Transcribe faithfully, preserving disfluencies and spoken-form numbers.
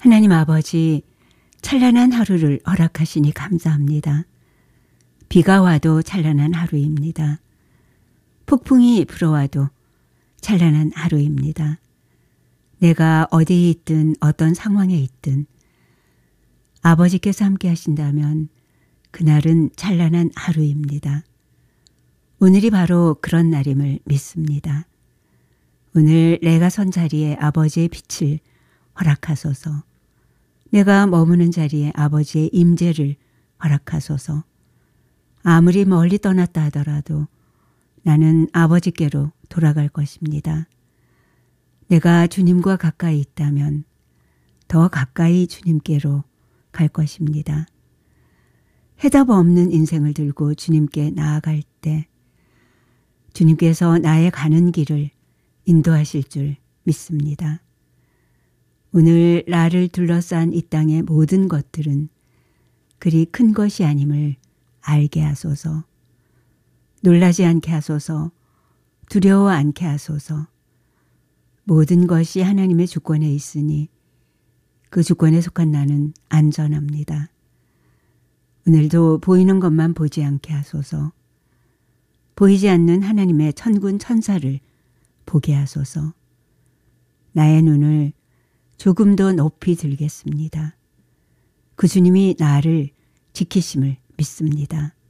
하나님 아버지, 찬란한 하루를 허락하시니 감사합니다. 비가 와도 찬란한 하루입니다. 폭풍이 불어와도 찬란한 하루입니다. 내가 어디에 있든 어떤 상황에 있든 아버지께서 함께 하신다면 그날은 찬란한 하루입니다. 오늘이 바로 그런 날임을 믿습니다. 오늘 내가 선 자리에 아버지의 빛을 허락하소서. 내가 머무는 자리에 아버지의 임재를 허락하소서. 아무리 멀리 떠났다 하더라도 나는 아버지께로 돌아갈 것입니다. 내가 주님과 가까이 있다면 더 가까이 주님께로 갈 것입니다. 해답 없는 인생을 들고 주님께 나아갈 때 주님께서 나의 가는 길을 인도하실 줄 믿습니다. 오늘 나를 둘러싼 이 땅의 모든 것들은 그리 큰 것이 아님을 알게 하소서. 놀라지 않게 하소서. 두려워 않게 하소서. 모든 것이 하나님의 주권에 있으니 그 주권에 속한 나는 안전합니다. 오늘도 보이는 것만 보지 않게 하소서. 보이지 않는 하나님의 천군 천사를 보게 하소서. 나의 눈을 조금 더 높이 들겠습니다. 그 주님이 나를 지키심을 믿습니다.